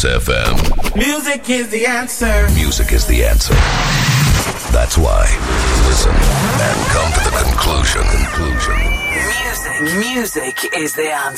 Kiss FM. Music is the answer. Music is the answer. That's why. Listen and come to the conclusion. Music is the answer.